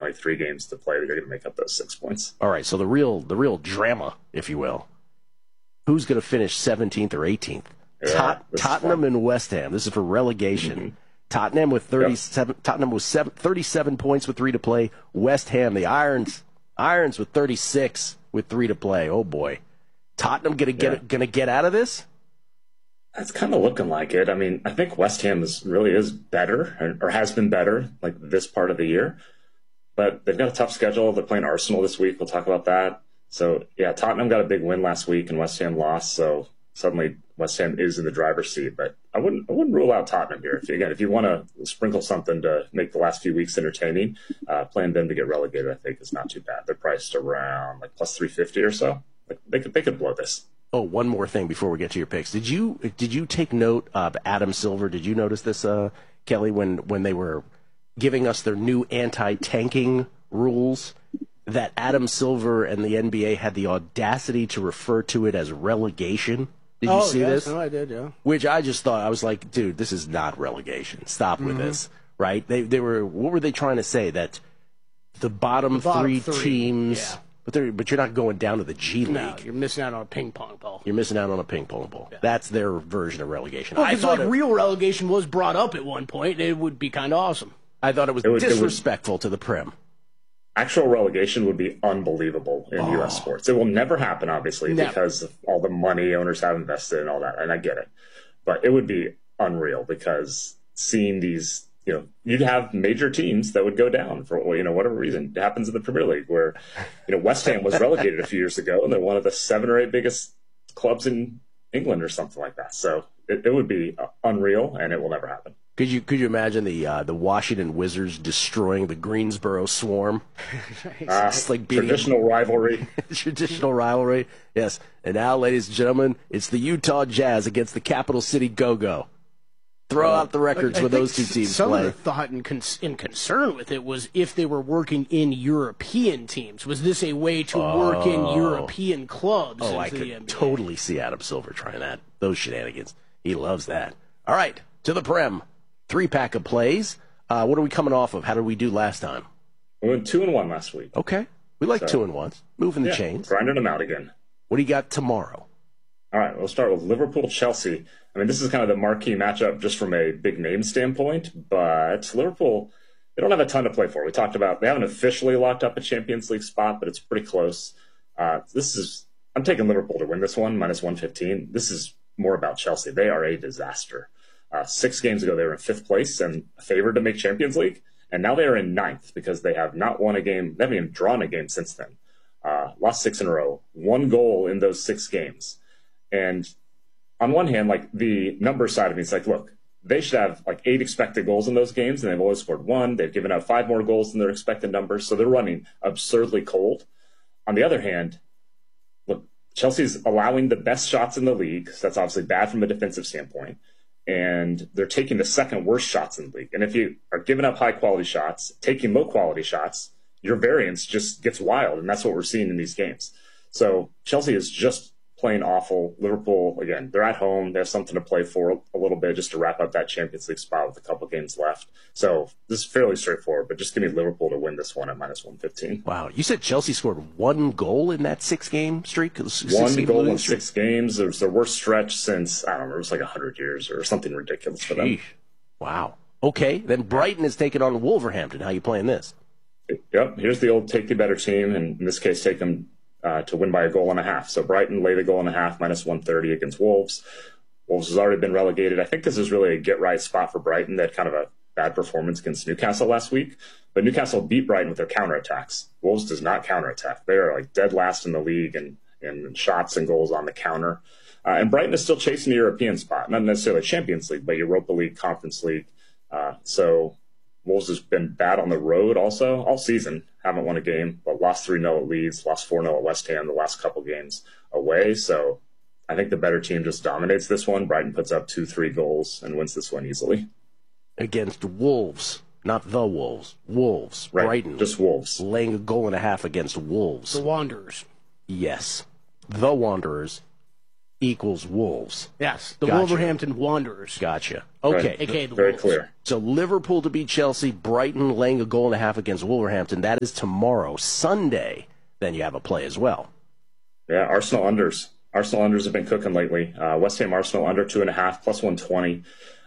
only 3 games to play. They're going to make up those 6 points. All right, so the real drama, if you will. Who's going to finish 17th or 18th? Yeah, Tottenham and West Ham. This is for relegation. Mm-hmm. Tottenham with 37. Yep. Tottenham with 37 points with 3 to play. West Ham, the Irons with 36 with 3 to play. Oh boy, Tottenham going to get out of this? That's kind of looking like it. I mean, I think West Ham really is better, or has been better, like this part of the year. But they've got a tough schedule. They're playing Arsenal this week. We'll talk about that. So, yeah, Tottenham got a big win last week, and West Ham lost. So suddenly West Ham is in the driver's seat. But I wouldn't rule out Tottenham here. If you want to sprinkle something to make the last few weeks entertaining, playing them to get relegated, I think, is not too bad. They're priced around like plus 350 or so. Like, they could blow this. Oh, one more thing before we get to your picks. Did you take note of Adam Silver? Did you notice this, Kelly, when they were giving us their new anti-tanking rules, that Adam Silver and the NBA had the audacity to refer to it as relegation? Did you see this? Oh, I did, yeah. Which I just thought, I was like, dude, this is not relegation. Stop with this, right? They were, what were they trying to say? That the bottom three teams... Yeah. But you're not going down to the G League. No, you're missing out on a ping pong ball. You're missing out on a ping pong ball. Yeah. That's their version of relegation. Well, it's like real relegation was brought up at one point. It would be kind of awesome. I thought it was disrespectful to the Prem. Actual relegation would be unbelievable in U.S. sports. It will never happen, obviously, because of all the money owners have invested and all that, and I get it. But it would be unreal because seeing these... you'd have major teams that would go down for, whatever reason. It happens in the Premier League where, West Ham was relegated a few years ago, and they're one of the 7 or 8 biggest clubs in England or something like that. So it would be unreal, and it will never happen. Could you imagine the Washington Wizards destroying the Greensboro Swarm? It's like traditional rivalry. Traditional rivalry, yes. And now, ladies and gentlemen, it's the Utah Jazz against the Capital City Go-Go. Throw out the records when those two teams play. Some of the thought and concern with it was if they were working in European teams. Was this a way to work in European clubs? I could totally see Adam Silver trying that. Those shenanigans. He loves that. All right, to the Prem. 3-pack of plays. What are we coming off of? How did we do last time? We went 2-1 last week. Okay. We like 2-1s. Moving the chains. Grinding them out again. What do you got tomorrow? All right, we'll start with Liverpool-Chelsea. I mean, this is kind of the marquee matchup just from a big name standpoint, but Liverpool, they don't have a ton to play for. We talked about they haven't officially locked up a Champions League spot, but it's pretty close. I'm taking Liverpool to win this one, minus 115. This is more about Chelsea. They are a disaster. 6 games ago, they were in 5th place and favored to make Champions League, and now they are in 9th because they have not won a game. They haven't even drawn a game since then. Lost 6 in a row. 1 goal in those 6 games. And on one hand, like the number side of me, it's like, look, they should have like 8 expected goals in those games, and they've only scored 1. They've given up 5 more goals than their expected numbers, so they're running absurdly cold. On the other hand, look, Chelsea's allowing the best shots in the league, so that's obviously bad from a defensive standpoint, and they're taking the 2nd worst shots in the league. And if you are giving up high-quality shots, taking low-quality shots, your variance just gets wild, and that's what we're seeing in these games. So Chelsea is just playing awful. Liverpool, again, they're at home. They have something to play for a little bit just to wrap up that Champions League spot with a couple games left. So this is fairly straightforward, but just give me Liverpool to win this one at minus 115. Wow. You said Chelsea scored 1 goal in that 6-game streak? 1 goal in 6 games. It was their worst stretch since, I don't know, it was like 100 years or something ridiculous for them. Wow. Okay, then Brighton is taking on Wolverhampton. How are you playing this? Yep, here's the old take the better team, and in this case, take them to win by 1.5 goals. So Brighton lay the 1.5 minus 130 against Wolves. Wolves has already been relegated. I think this is really a get-right spot for Brighton. They had kind of a bad performance against Newcastle last week, but Newcastle beat Brighton with their counterattacks. Wolves does not counterattack. They are like dead last in the league in shots and goals on the counter. And Brighton is still chasing the European spot, not necessarily Champions League, but Europa League, Conference League. So Wolves has been bad on the road also all season. Haven't won a game, but lost 3-0 at Leeds, lost 4-0 at West Ham the last couple games away. So I think the better team just dominates this one. Brighton puts up 2-3 goals and wins this one easily. Against Wolves, not the Wolves. Wolves. Right, Brighton. just Wolves. Laying 1.5 goals against Wolves. The Wanderers. Yes. The Wanderers. equals Wolves. Yes, the Gotcha. Wolverhampton Wanderers. Gotcha. Okay. Right. AKA the Very Wolves. clear. So Liverpool to beat Chelsea, Brighton laying a goal and a half against Wolverhampton. That is tomorrow. Sunday, then you have a play as well. Yeah, Arsenal unders. Arsenal unders have been cooking lately. West Ham Arsenal under 2.5 plus 120.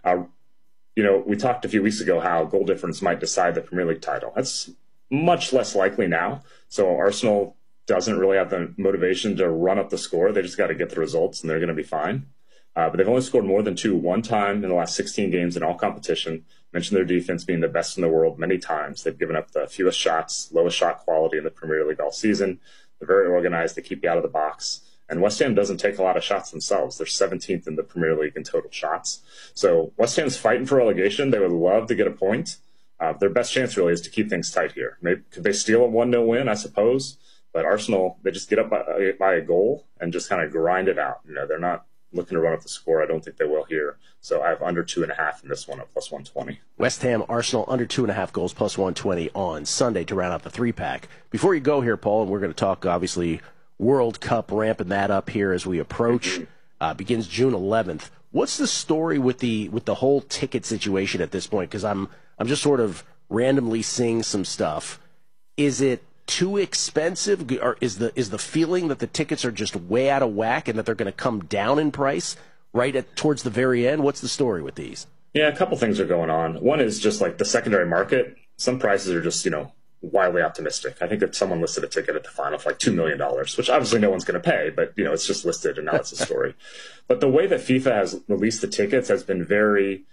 We talked a few weeks ago how goal difference might decide the Premier League title. That's much less likely now. So Arsenal doesn't really have the motivation to run up the score. They just got to get the results, and they're going to be fine. But they've only scored more than 2 one time in the last 16 games in all competition. Mentioned their defense being the best in the world many times. They've given up the fewest shots, lowest shot quality in the Premier League all season. They're very organized. They keep you out of the box. And West Ham doesn't take a lot of shots themselves. They're 17th in the Premier League in total shots. So West Ham's fighting for relegation. They would love to get a point. Their best chance really is to keep things tight here. Maybe, could they steal a 1-0 win? I suppose. But Arsenal, they just get up by a goal and just kind of grind it out. They're not looking to run up the score. I don't think they will here. So I have under 2.5 in this one at plus 120. West Ham, Arsenal under 2.5 goals plus 120 on Sunday to round out the 3-pack. Before you go here, Paul, and we're going to talk, obviously, World Cup, ramping that up here as we approach. Begins June 11th. What's the story with the whole ticket situation at this point? Because I'm just sort of randomly seeing some stuff. Is it too expensive, or is the feeling that the tickets are just way out of whack and that they're going to come down in price towards the very end? What's the story with these? Yeah, a couple things are going on. One is just like the secondary market. Some prices are just, wildly optimistic. I think that someone listed a ticket at the final for like $2 million, which obviously no one's going to pay, but it's just listed and now it's a story. But the way that FIFA has released the tickets has been very,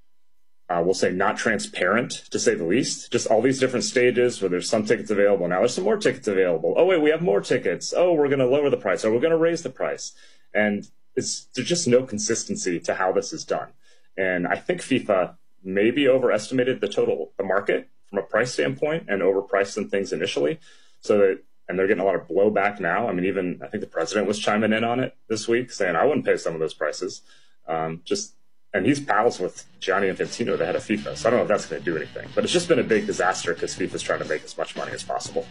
we'll say, not transparent, to say the least. Just all these different stages where there's some tickets available. Now there's some more tickets available. Oh, wait, we have more tickets. Oh, we're going to lower the price. Oh, we're going to raise the price. And there's just no consistency to how this is done. And I think FIFA maybe overestimated the market from a price standpoint and overpriced some things initially. And they're getting a lot of blowback now. I mean, I think the president was chiming in on it this week saying, I wouldn't pay some of those prices. And he's pals with Gianni Infantino, the head of FIFA. So I don't know if that's going to do anything. But it's just been a big disaster because FIFA's trying to make as much money as possible.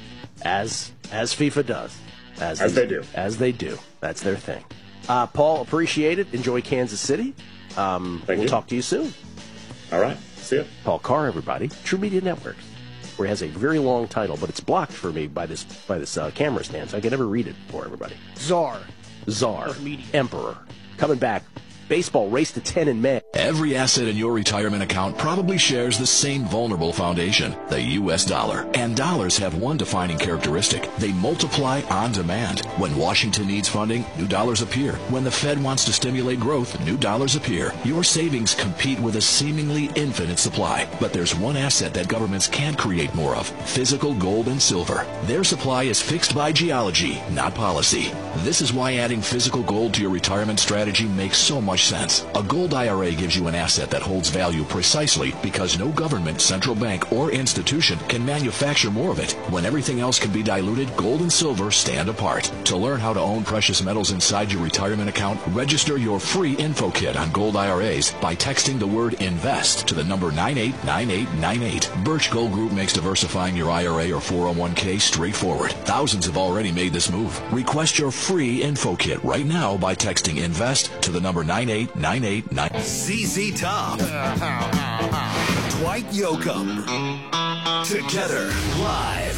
As FIFA does. As they do. That's their thing. Paul, appreciate it. Enjoy Kansas City. We'll talk to you soon. All right. See ya. Paul Carr, everybody. True Media Networks, where it has a very long title, but it's blocked for me by this camera stand, so I can never read it for everybody. Czar of media. Emperor. Coming back. Baseball race to 10 in May. Every asset in your retirement account probably shares the same vulnerable foundation, the U.S. dollar. And dollars have one defining characteristic. They multiply on demand. When Washington needs funding, new dollars appear. When the Fed wants to stimulate growth, new dollars appear. Your savings compete with a seemingly infinite supply. But there's one asset that governments can't create more of: physical gold and silver. Their supply is fixed by geology, not policy. This is why adding physical gold to your retirement strategy makes so much sense. A gold IRA gives you an asset that holds value precisely because no government, central bank, or institution can manufacture more of it. When everything else can be diluted, gold and silver stand apart. To learn how to own precious metals inside your retirement account, register your free info kit on gold IRAs by texting the word INVEST to the number 989898. Birch Gold Group makes diversifying your IRA or 401k straightforward. Thousands have already made this move. Request your free info kit right now by texting INVEST to the number 989898. ZZ Top. Dwight Yoakam. Together live.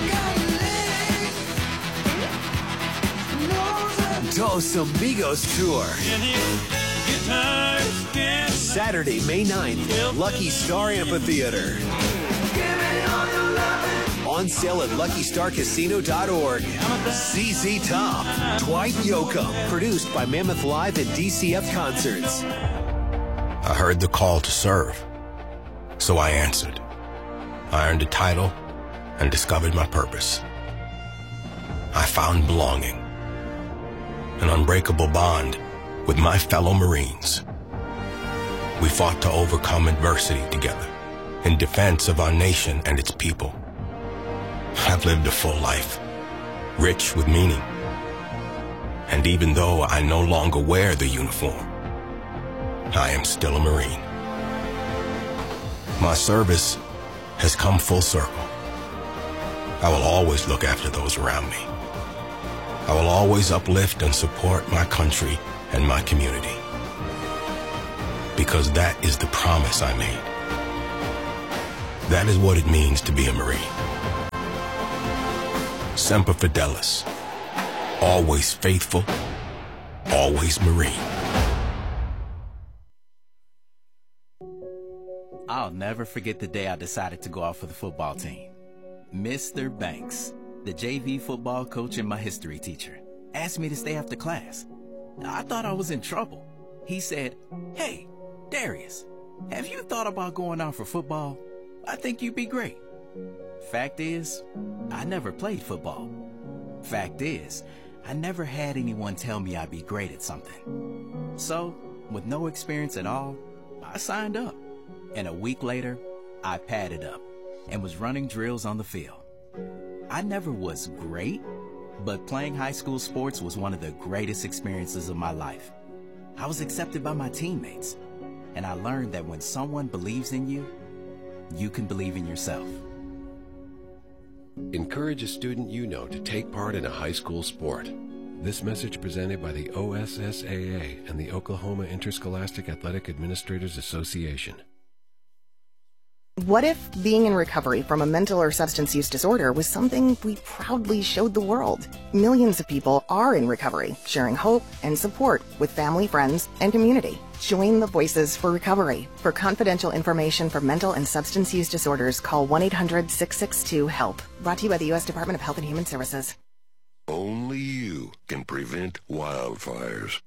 Dos Amigos Tour. Saturday, May 9th, Lucky Star Amphitheater. On sale at LuckyStarCasino.org. ZZ Top. Dwight Yoakam. Produced by Mammoth Live and DCF Concerts. I heard the call to serve, so I answered. I earned a title and discovered my purpose. I found belonging, an unbreakable bond with my fellow Marines. We fought to overcome adversity together in defense of our nation and its people. I've lived a full life, rich with meaning. And even though I no longer wear the uniform, I am still a Marine. My service has come full circle. I will always look after those around me. I will always uplift and support my country and my community. Because that is the promise I made. That is what it means to be a Marine. Semper Fidelis. Always faithful, always Marine. I'll never forget the day I decided to go out for the football team. Mr. Banks, the JV football coach and my history teacher, asked me to stay after class. I thought I was in trouble. He said, "Hey, Darius, have you thought about going out for football? I think you'd be great." Fact is, I never played football. Fact is, I never had anyone tell me I'd be great at something. So, with no experience at all, I signed up. And a week later, I padded up and was running drills on the field. I never was great, but playing high school sports was one of the greatest experiences of my life. I was accepted by my teammates, and I learned that when someone believes in you, you can believe in yourself. Encourage a student you know to take part in a high school sport. This message presented by the OSSAA and the Oklahoma Interscholastic Athletic Administrators Association. What if being in recovery from a mental or substance use disorder was something we proudly showed the world? Millions of people are in recovery, sharing hope and support with family, friends, and community. Join the Voices for Recovery. For confidential information for mental and substance use disorders, call 1-800-662-HELP. Brought to you by the U.S. Department of Health and Human Services. Only you can prevent wildfires.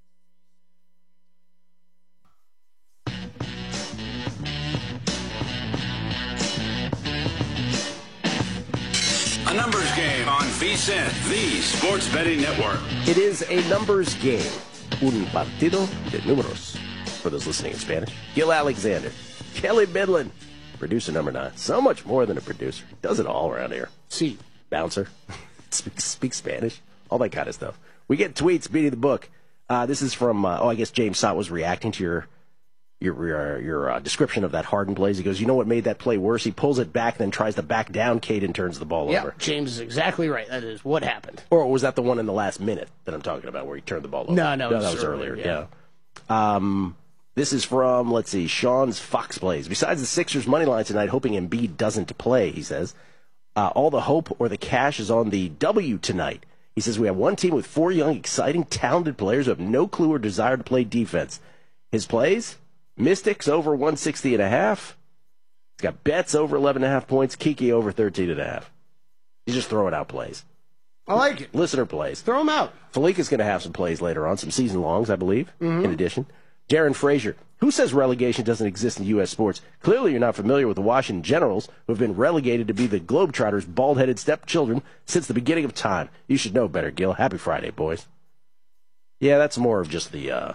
A numbers game on VSiN, the sports betting network. It is a numbers game. Un partido de números. For those listening in Spanish, Gil Alexander, Kelly Midland, producer number 9. So much more than a producer. Does it all around here. See. Bouncer. Speak Spanish. All that kind of stuff. We get tweets beating the book. This is from, I guess James Sott was reacting to your description of that Harden plays. He goes, you know what made that play worse? He pulls it back, then tries to back down Caden, turns the ball over. James is exactly right. That is what happened. Or was that the one in the last minute that I'm talking about where he turned the ball over? No, that was earlier. Yeah. This is from, let's see, Sean's Fox Plays. Besides the Sixers' money line tonight, hoping Embiid doesn't play, he says, all the hope or the cash is on the W tonight. He says, we have one team with 4 young, exciting, talented players who have no clue or desire to play defense. His plays? Mystics over 160.5. He's got Betts over 11.5 points. Kiki over 13.5. He's just throwing out plays. I like it. Listener plays. Throw them out. Falika's going to have some plays later on, some season longs, I believe, in addition. Darren Frazier, who says relegation doesn't exist in U.S. sports? Clearly you're not familiar with the Washington Generals, who have been relegated to be the Globetrotters' bald-headed stepchildren since the beginning of time. You should know better, Gil. Happy Friday, boys. Yeah, that's more of just the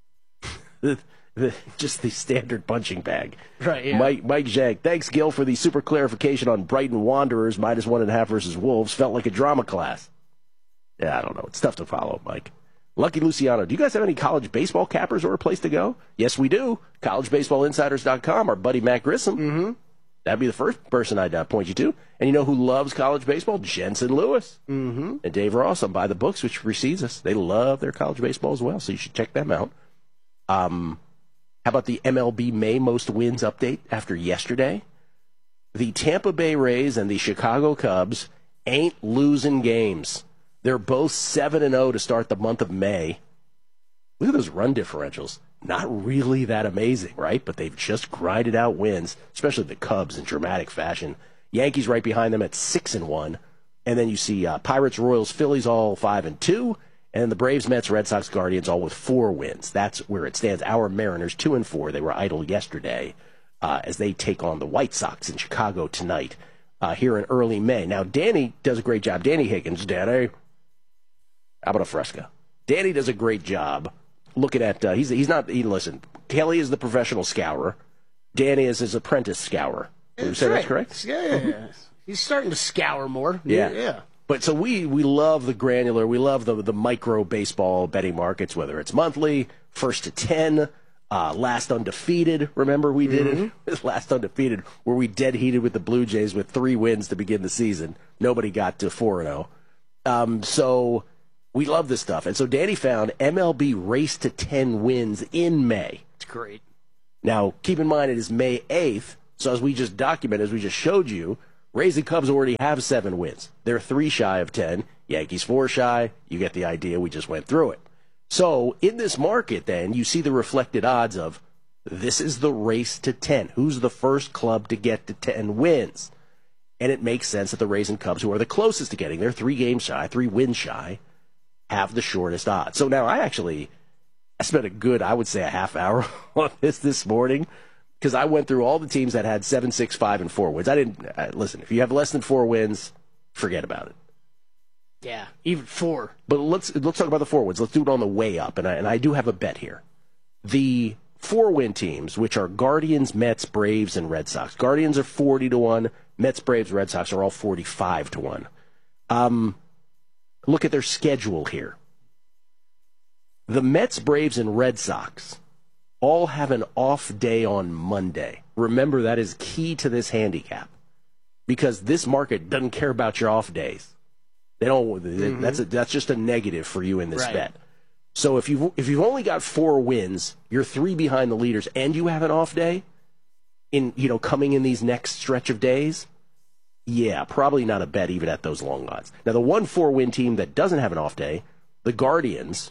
just the standard punching bag. Right, yeah. Mike Zhang, thanks, Gil, for the super clarification on Brighton Wanderers -1.5 versus Wolves. Felt like a drama class. Yeah, I don't know. It's tough to follow, Mike. Lucky Luciano, do you guys have any college baseball cappers or a place to go? Yes, we do. CollegeBaseballInsiders.com, our buddy Matt Grissom. Mm-hmm. That'd be the first person I'd point you to. And you know who loves college baseball? Jensen Lewis. Mm-hmm. And Dave Ross on By the Books, which precedes us. They love their college baseball as well, so you should check them out. How about the MLB May most wins update after yesterday? The Tampa Bay Rays and the Chicago Cubs ain't losing games. They're both 7-0 to start the month of May. Look at those run differentials. Not really that amazing, right? But they've just grinded out wins, especially the Cubs in dramatic fashion. Yankees right behind them at 6-1. And then you see Pirates, Royals, Phillies all 5-2. And the Braves, Mets, Red Sox, Guardians all with 4 wins. That's where it stands. Our Mariners 2-4. They were idle yesterday as they take on the White Sox in Chicago tonight here in early May. Now, Danny does a great job. Danny Higgins. Danny, how about a Fresca? Danny does a great job looking at, listen, Kelly is the professional scourer. Danny is his apprentice scourer. Would you say that's correct? Yeah. He's starting to scour more. Yeah. But so we love the granular, we love the micro baseball betting markets, whether it's monthly, first to 10, last undefeated. Remember we did it? Last undefeated, where we dead heated with the Blue Jays with 3 wins to begin the season. Nobody got to 4-0. So we love this stuff. And so Danny found MLB Race to 10 wins in May. It's great. Now, keep in mind it is May 8th, so as we just documented, as we just showed you, Rays and Cubs already have 7 wins. They're 3 shy of 10. Yankees 4 shy. You get the idea. We just went through it. So in this market, then, you see the reflected odds of this is the race to 10. Who's the first club to get to 10 wins? And it makes sense that the Rays and Cubs, who are the closest to getting there, 3 games shy, 3 wins shy, have the shortest odds. So now I spent a good, I would say, a half hour on this morning because I went through all the teams that had 7, 6, 5, and 4 wins. Listen, if you have less than 4 wins, forget about it. Yeah, even 4. But let's talk about the 4 wins. Let's do it on the way up, and I do have a bet here. The 4-win teams, which are Guardians, Mets, Braves, and Red Sox. Guardians are 40-1. Mets, Braves, Red Sox are all 45-1. Look at their schedule here. The Mets, Braves, and Red Sox all have an off day on Monday. Remember, that is key to this handicap because this market doesn't care about your off days. They don't. Mm-hmm. That's just a negative for you in this bet. So if you've only got 4 wins, you're 3 behind the leaders, and you have an off day coming in these next stretch of days. Yeah, probably not a bet even at those long odds. Now the 1 4-win team that doesn't have an off day, the Guardians.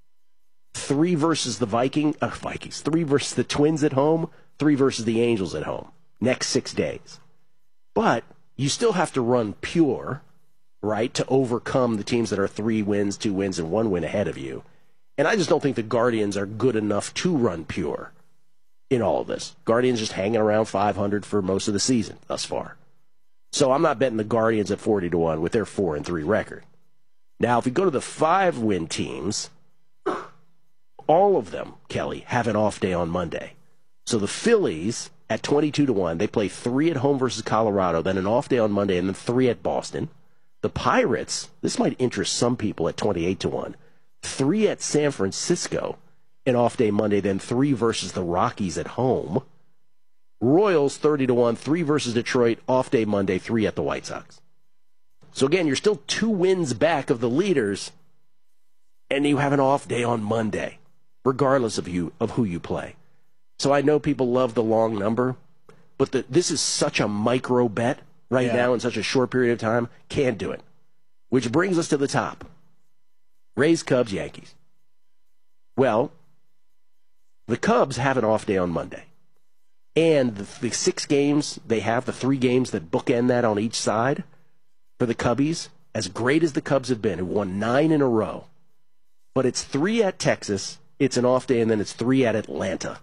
3 versus the Vikings, 3 versus the Twins at home, 3 versus the Angels at home. Next 6 days. But you still have to run pure, right, to overcome the teams that are 3 wins, 2 wins, and 1 win ahead of you. And I just don't think the Guardians are good enough to run pure in all of this. Guardians just hanging around 500 for most of the season thus far. So I'm not betting the Guardians at 40-1 with their 4-3 record. Now, if we go to the 5-win teams, all of them, Kelly, have an off day on Monday. So the Phillies at 22-1, they play 3 at home versus Colorado, then an off day on Monday, and then 3 at Boston. The Pirates, this might interest some people at 28-1, 3 at San Francisco, an off day Monday, then 3 versus the Rockies at home. Royals 30-1, 3 versus Detroit, off day Monday, 3 at the White Sox. So again, you're still 2 wins back of the leaders, and you have an off day on Monday, regardless of who you play. So I know people love the long number, but this is such a micro bet right now in such a short period of time. Can't do it. Which brings us to the top. Rays, Cubs, Yankees. Well, the Cubs have an off day on Monday. And the 6 games they have, the 3 games that bookend that on each side, for the Cubbies, as great as the Cubs have been, have won 9 in a row. But it's 3 at Texas, it's an off day, and then it's 3 at Atlanta.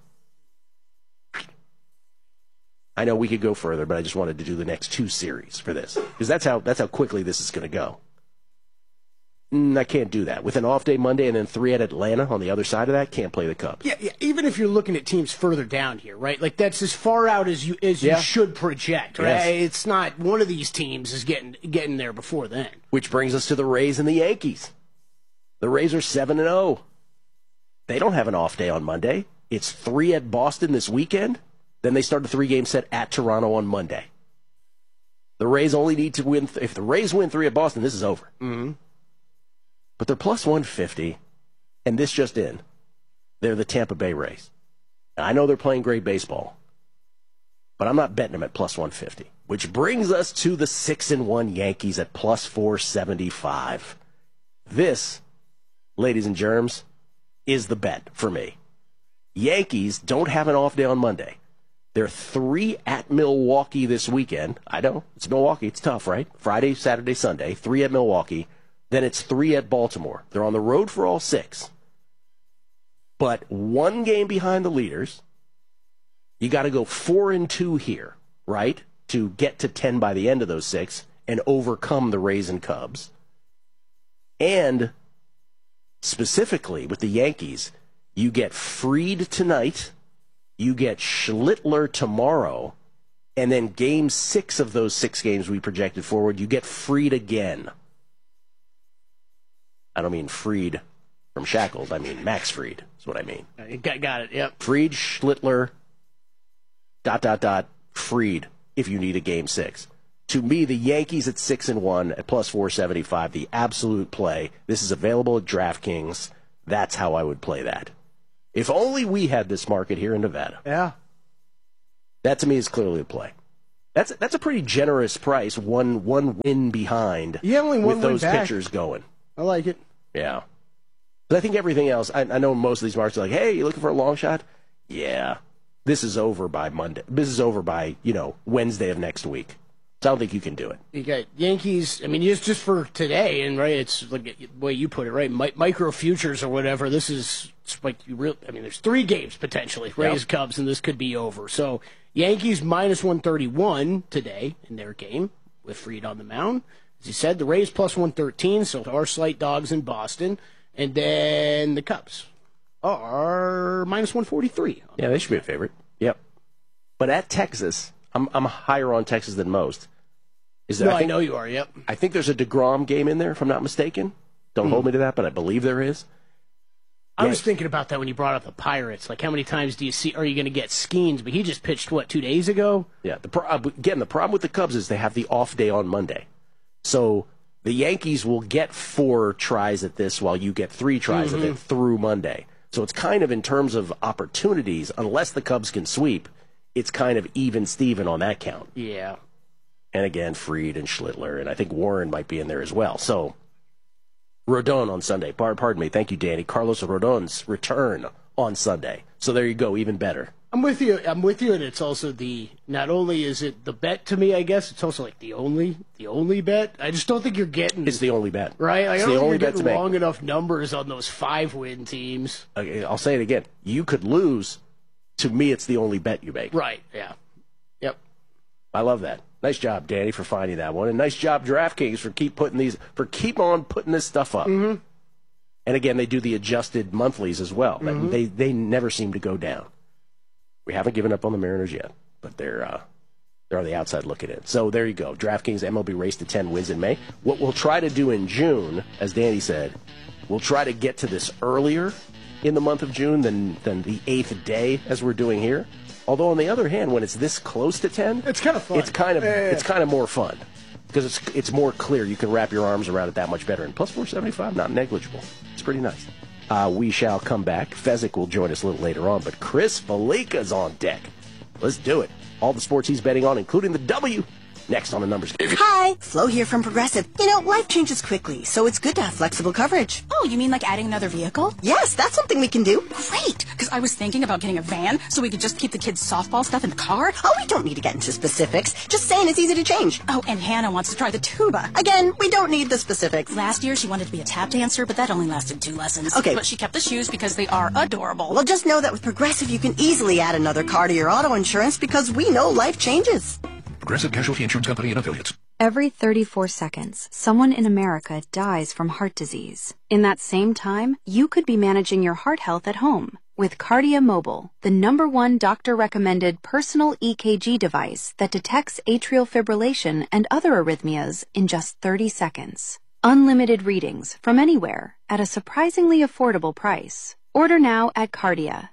I know we could go further, but I just wanted to do the next 2 series for this. Because that's how quickly this is going to go. I can't do that. With an off day Monday and then 3 at Atlanta on the other side of that, can't play the Cubs. Yeah, even if you're looking at teams further down here, right? Like that's as far out as you should project, right? Yes. It's not one of these teams is getting there before then. Which brings us to the Rays and the Yankees. The Rays are 7-0. They don't have an off day on Monday. It's 3 at Boston this weekend. Then they start a 3-game set at Toronto on Monday. The Rays only need to win. If the Rays win 3 at Boston, this is over. Mm-hmm. But they're plus 150, and this just in. They're the Tampa Bay Rays. And I know they're playing great baseball, but I'm not betting them at plus 150. Which brings us to the 6-1 Yankees at plus 475. This, ladies and germs, is the bet for me. Yankees don't have an off day on Monday. They're 3 at Milwaukee this weekend. I know, it's Milwaukee. It's tough, right? Friday, Saturday, Sunday, 3 at Milwaukee. Then it's 3 at Baltimore. They're on the road for all 6. But 1 game behind the leaders. You got to go 4-2 here, right? To get to 10 by the end of those 6 and overcome the Rays and Cubs. And specifically with the Yankees, you get Fried tonight, you get Schlittler tomorrow, and then game 6 of those 6 games we projected forward, you get Fried again. I don't mean Fried from Shackles. I mean Max Fried is what I mean. Got it, yep. Fried, Schlittler, ... Fried if you need a game 6. To me, the Yankees at 6-1 at plus 475, the absolute play. This is available at DraftKings. That's how I would play that. If only we had this market here in Nevada. Yeah. That to me is clearly a play. That's a pretty generous price. One win behind. Yeah, only one with those win back. pitchers going. I like it. Yeah. But I think everything else. I know most of these markets are like, hey, you looking for a long shot? Yeah. This is over by Monday. This is over by Wednesday of next week. So I don't think you can do it. You got Yankees. I mean, just for today, and right, it's like the way you put it, right? Micro futures or whatever. This is like there's 3 games potentially. Rays, Cubs, and this could be over. So Yankees minus 131 today in their game with Fried on the mound. As you said, the Rays plus 113. So our slight dogs in Boston, and then the Cubs are minus 143. Yeah, they should be a favorite. Yep. But at Texas, I'm higher on Texas than most. I know you are, yep. I think there's a DeGrom game in there, if I'm not mistaken. Don't hold me to that, but I believe there is. I was thinking about that when you brought up the Pirates. Like, how many times are you going to get Skeens? But he just pitched, 2 days ago? Yeah. The problem with the Cubs is they have the off day on Monday. So the Yankees will get 4 tries at this while you get 3 tries at it through Monday. So it's kind of, in terms of opportunities, unless the Cubs can sweep, it's kind of even-steven on that count. Yeah. And again, Fried and Schlittler, and I think Warren might be in there as well. So, Rodon on Sunday. Pardon me. Thank you, Danny. Carlos Rodon's return on Sunday. So there you go, even better. I'm with you, and it's also not only is it the bet to me, I guess, it's also like the only bet. I just don't think you're getting... It's the only bet. Right? I it's don't the think only you're bet to getting make. long enough numbers on those 5-win teams. Okay, I'll say it again. You could lose. To me, it's the only bet you make. Right, yeah. Yep. I love that. Nice job, Danny, for finding that one. And nice job, DraftKings, for keep on putting this stuff up. Mm-hmm. And again, they do the adjusted monthlies as well. Mm-hmm. They never seem to go down. We haven't given up on the Mariners yet, but they're on the outside looking in. So there you go. DraftKings MLB Race to 10 wins in May. What we'll try to do in June, as Danny said, we'll try to get to this earlier in the month of June than the 8th day, as we're doing here. Although, on the other hand, when it's this close to 10, it's kind of fun. It's kind of more fun because it's more clear. You can wrap your arms around it that much better. And plus 475, not negligible. It's pretty nice. We shall come back. Fezzik will join us a little later on, but Chris Fallica's on deck. Let's do it. All the sports he's betting on, including the W. Next on the Numbers. Hi, Flo here from Progressive. Life changes quickly, so it's good to have flexible coverage. Oh, you mean like adding another vehicle? Yes, that's something we can do. Great, because I was thinking about getting a van so we could just keep the kids' softball stuff in the car. Oh, we don't need to get into specifics. Just saying it's easy to change. Oh, and Hannah wants to try the tuba. Again, we don't need the specifics. Last year she wanted to be a tap dancer, but that only lasted 2 lessons. Okay. But she kept the shoes because they are adorable. Well, just know that with Progressive you can easily add another car to your auto insurance because we know life changes. Progressive Casualty Insurance Company and Affiliates. Every 34 seconds, someone in America dies from heart disease. In that same time, you could be managing your heart health at home with Cardia Mobile, the #1 doctor-recommended personal EKG device that detects atrial fibrillation and other arrhythmias in just 30 seconds. Unlimited readings from anywhere at a surprisingly affordable price. Order now at Cardia,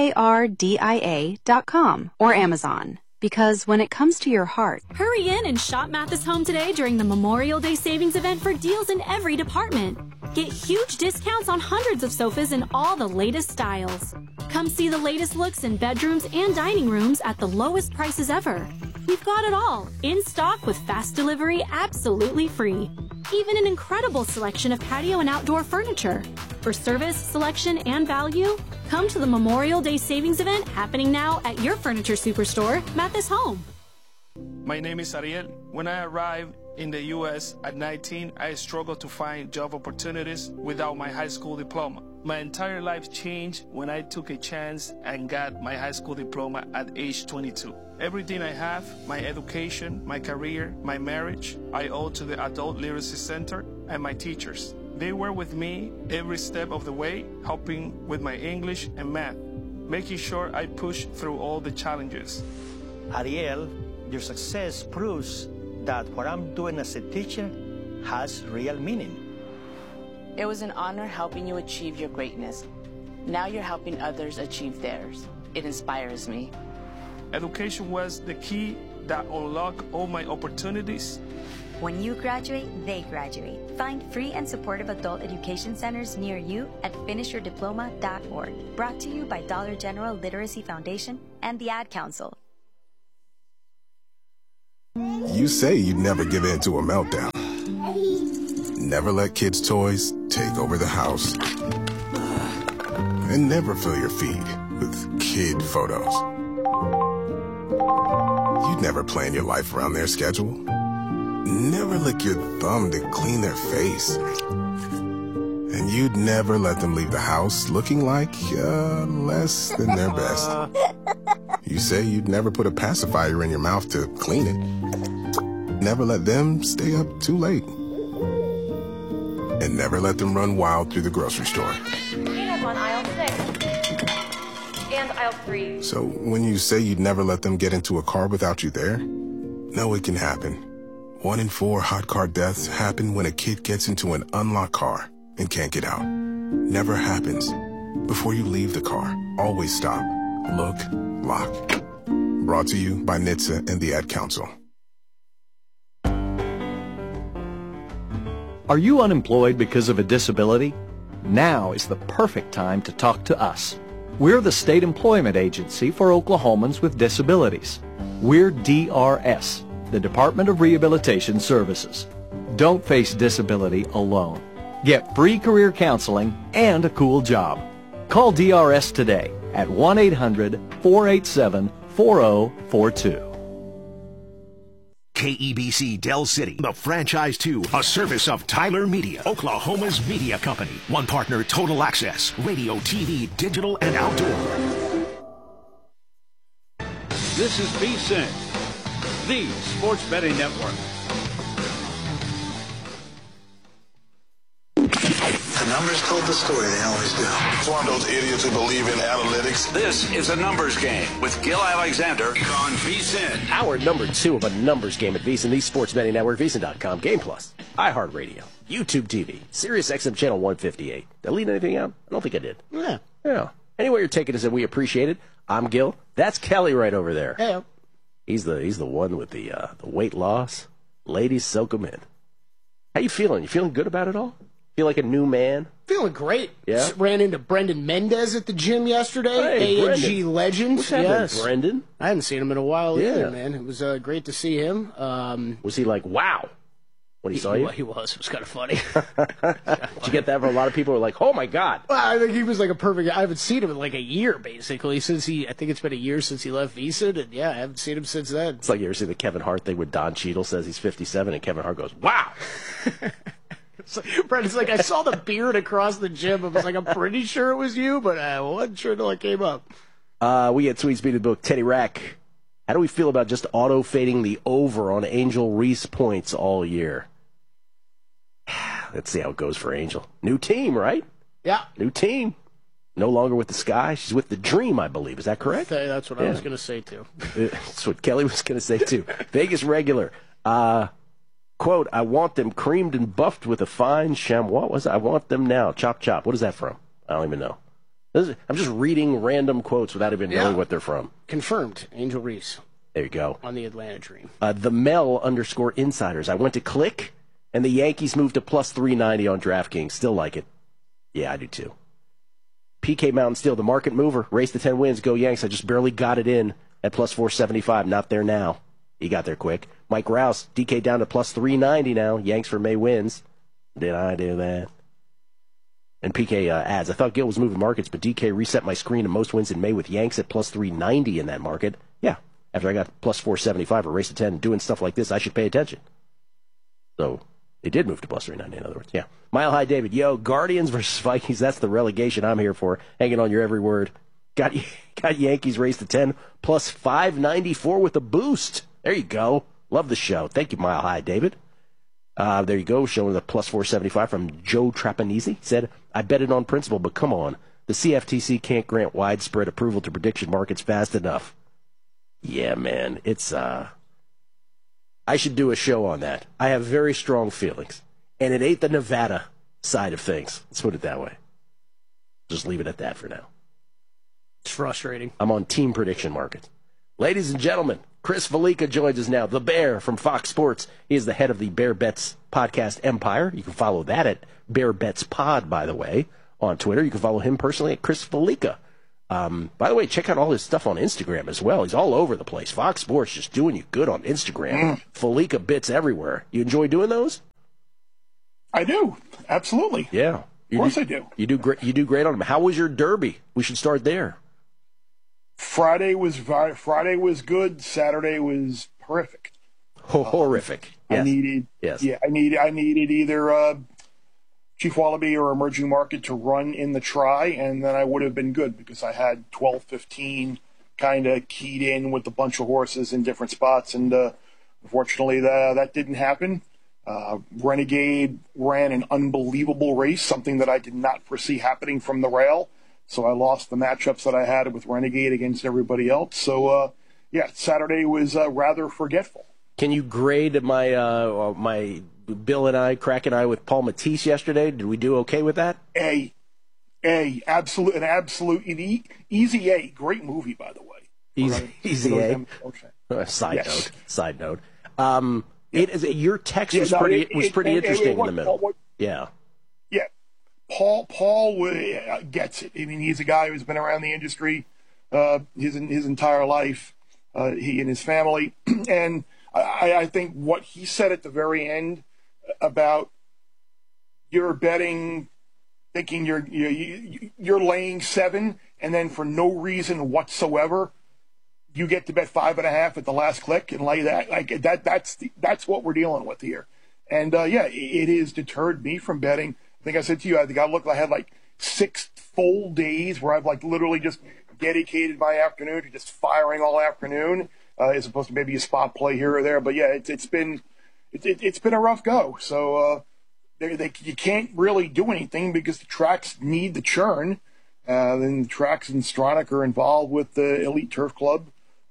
KARDIA.com or Amazon. Because when it comes to your heart... Hurry in and shop Mathis Home today during the Memorial Day Savings Event for deals in every department. Get huge discounts on hundreds of sofas in all the latest styles. Come see the latest looks in bedrooms and dining rooms at the lowest prices ever. We've got it all, in stock with fast delivery absolutely free. Even an incredible selection of patio and outdoor furniture. For service, selection, and value, come to the Memorial Day Savings Event happening now at your furniture superstore, Mathis Home. My name is Ariel. When I arrived in the U.S. at 19, I struggled to find job opportunities without my high school diploma. My entire life changed when I took a chance and got my high school diploma at age 22. Everything I have, my education, my career, my marriage, I owe to the Adult Literacy Center and my teachers. They were with me every step of the way, helping with my English and math, making sure I push through all the challenges. Ariel, your success proves that what I'm doing as a teacher has real meaning. It was an honor helping you achieve your greatness. Now you're helping others achieve theirs. It inspires me. Education was the key that unlock all my opportunities. When you graduate, they graduate. Find free and supportive adult education centers near you at finishyourdiploma.org. Brought to you by Dollar General Literacy Foundation and the Ad Council. You say you'd never give in to a meltdown. Never let kids' toys take over the house. And never fill your feed with kid photos. You'd never plan your life around their schedule. Never lick your thumb to clean their face. And you'd never let them leave the house looking like less than their best. You say you'd never put a pacifier in your mouth to clean it. Never let them stay up too late. And never let them run wild through the grocery store. We have on aisle 6 and aisle 3. So when you say you'd never let them get into a car without you there, no, it can happen. 1 in 4 hot car deaths happen when a kid gets into an unlocked car and can't get out. Never happens. Before you leave the car, always stop, look, lock. Brought to you by NHTSA and the Ad Council. Are you unemployed because of a disability? Now is the perfect time to talk to us. We're the state employment agency for Oklahomans with disabilities. We're DRS, the Department of Rehabilitation Services. Don't face disability alone. Get free career counseling and a cool job. Call DRS today at 1-800-487-4042. KEBC Del City, the franchise to a service of Tyler Media, Oklahoma's media company. One partner, Total Access, radio, TV, digital, and outdoor. This is VSiN, the Sports Betting Network. The numbers told the story, they always do. It's one of those idiots who believe in analytics. This is a numbers game with Gil Alexander on VSiN. Hour number 2 of a numbers game at VSiN, the Sports Betting Network, VSiN.com, Game Plus, iHeartRadio, YouTube TV, Sirius XM Channel 158. Did I leave anything out? I don't think I did. Yeah. Anyway, you're taking us in, we appreciate it. I'm Gil. That's Kelly right over there. Yeah. He's the one with the weight loss. Ladies, soak him in. How you feeling? You feeling good about it all? Feel like a new man? Feeling great. Yeah. Just ran into Brendan Mendez at the gym yesterday. Hey, A&G legend. What's happening, Brendan? I hadn't seen him in a while either, man. It was great to see him. Was he like, wow, when he saw you? He was. It was kind of funny. Did you get that from a lot of people who were like, oh, my God? Well, I think he was like a perfect... I haven't seen him in like a year, basically, since I think it's been a year since he left VSiN, and I haven't seen him since then. It's like you ever see the Kevin Hart thing with Don Cheadle says he's 57, and Kevin Hart goes, wow! Brendan's like, I saw the beard across the gym. I was like, I'm pretty sure it was you, but I wasn't sure until it came up. We get Sweet Speed of the book, Teddy Rack. How do we feel about just auto-fading the over on Angel Reese points all year? Let's see how it goes for Angel. New team, right? Yeah. New team. No longer with the Sky. She's with the Dream, I believe. Is that correct? That's what I was going to say, too. That's what Kelly was going to say, too. Vegas regular. Quote, I want them creamed and buffed with a fine chamois. What was it? I want them now. Chop, chop. What is that from? I don't even know. I'm just reading random quotes without even knowing what they're from. Confirmed. Angel Reese. There you go. On the Atlanta Dream. The Mel_insiders. I went to click, and the Yankees moved to plus 390 on DraftKings. Still like it. Yeah, I do too. PK Mountain Steel, the market mover. Race to 10 wins. Go Yanks. I just barely got it in at plus 475. Not there now. He got there quick. Mike Rouse, DK down to plus 390 now. Yanks for May wins. Did I do that? And PK adds, I thought Gil was moving markets, but DK reset my screen to most wins in May with Yanks at plus 390 in that market. Yeah, after I got plus 475 or race to 10 doing stuff like this, I should pay attention. So they did move to plus 390, in other words. Yeah. Mile High David, yo, Guardians versus Vikings, that's the relegation I'm here for. Hanging on your every word. Got Yankees race to 10 plus 594 with a boost. There you go. Love the show. Thank you, Mile High, David. There you go, showing the plus 475 from Joe Trapanese. Said, I bet it on principle, but come on. The CFTC can't grant widespread approval to prediction markets fast enough. Yeah, man. It's, I should do a show on that. I have very strong feelings. And it ain't the Nevada side of things. Let's put it that way. Just leave it at that for now. It's frustrating. I'm on team prediction markets. Ladies and gentlemen, Chris Fallica joins us now, the Bear from Fox Sports. He is the head of the Bear Bets podcast empire. You can follow that at Bear Bets Pod, by the way, on Twitter. You can follow him personally at Chris Fallica. By the way, check out all his stuff on Instagram as well. He's all over the place. Fox Sports just doing you good on Instagram. Fallica bits everywhere. You enjoy doing those? I do. Absolutely. Yeah. Of course I do. You do great. You do great on them. How was your Derby? We should start there. Friday was good. Saturday was horrific. Horrific. Yes. I needed. Yes. Yeah. I needed either Chief Wallaby or Emerging Market to run in the try, and then I would have been good because I had 12, 15 kind of keyed in with a bunch of horses in different spots, and unfortunately that didn't happen. Renegade ran an unbelievable race, something that I did not foresee happening from the rail. So I lost the matchups that I had with Renegade against everybody else. So, Saturday was rather forgetful. Can you grade my Bill and I, Crack and I, with Paul Matisse yesterday? Did we do okay with that? An absolute easy A. Great movie, by the way. Easy A. Side note. Your text was pretty interesting in the middle. Yeah. Paul gets it. I mean, he's a guy who's been around the industry his entire life, he and his family. And I think what he said at the very end about you're betting, thinking you're laying 7, and then for no reason whatsoever, you get to bet 5.5 at the last click and lay that. Like that's what we're dealing with here. And it has deterred me from betting. I think I said to you, I had like 6 full days where I've like literally just dedicated my afternoon to just firing all afternoon, as opposed to maybe a spot play here or there. But yeah, it's been a rough go. So you can't really do anything because the tracks need the churn. Then the tracks in Stronach are involved with the Elite Turf Club,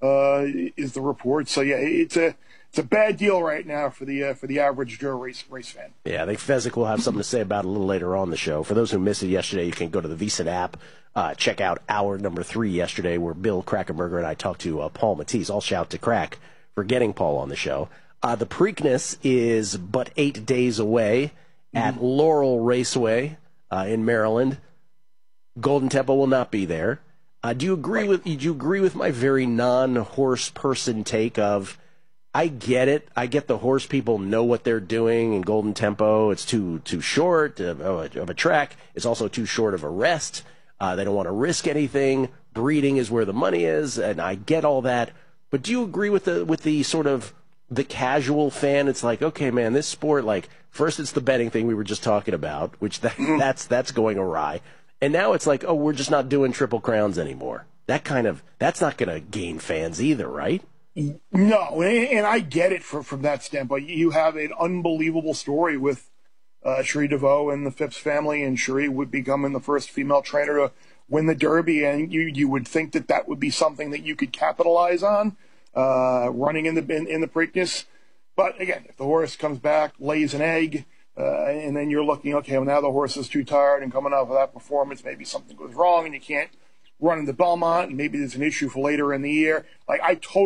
is the report. So yeah, it's a bad deal right now for the average Joe race fan. Yeah, I think Fezzik will have something to say about it a little later on the show. For those who missed it yesterday, you can go to the VSiN app, check out hour number 3 yesterday, where Bill Krackomberger and I talked to Paul Matisse. I'll shout to Crack for getting Paul on the show. The Preakness is but 8 days away at Laurel Raceway in Maryland. Golden Tempo will not be there. Do you agree with my very non-horse person take of, I get it. I get the horse people know what they're doing in Golden Tempo. It's too short of a track. It's also too short of a rest. They don't want to risk anything. Breeding is where the money is, and I get all that. But do you agree with the sort of the casual fan? It's like, okay, man, this sport, like, first it's the betting thing we were just talking about, which that's going awry. And now it's like, oh, we're just not doing Triple Crowns anymore. That's not going to gain fans either, right? No, and I get it from that standpoint. You have an unbelievable story with Cherie DeVoe and the Phipps family, and Cherie would becoming the first female trainer to win the Derby, and you would think that would be something that you could capitalize on, running in the Preakness. But again, if the horse comes back, lays an egg, and then you're looking, okay, well, now the horse is too tired and coming off of that performance, maybe something goes wrong and you can't run into Belmont, and maybe there's an issue for later in the year. Like,